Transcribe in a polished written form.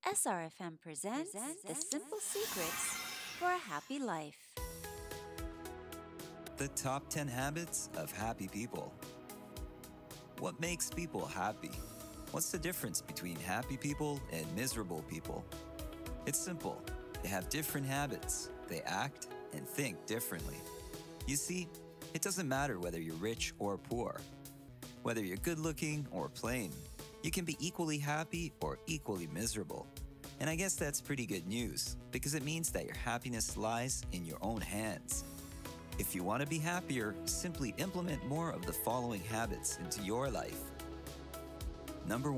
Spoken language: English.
SRFM presents The Simple Secrets for a Happy Life. The top 10 habits of happy people. What makes people happy? What's the difference between happy people and miserable people? It's simple. They have different habits. They act and think differently. You see, it doesn't matter whether you're rich or poor, whether you're good looking or plain. You can be equally happy or equally miserable. And I guess that's pretty good news because it means that your happiness lies in your own hands. If you want to be happier, simply implement more of the following habits into your life. Number